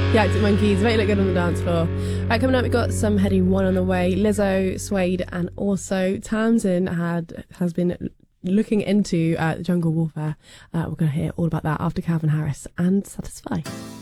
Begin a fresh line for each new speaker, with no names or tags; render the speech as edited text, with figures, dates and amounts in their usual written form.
The Arctic Monkeys, make it look good on the dance floor. Right, coming up, we've got some Heading One on the way. Lizzo, Suede, and also Tamsin has been looking into jungle warfare. We're going to hear all about that after Calvin Harris and Satisfy.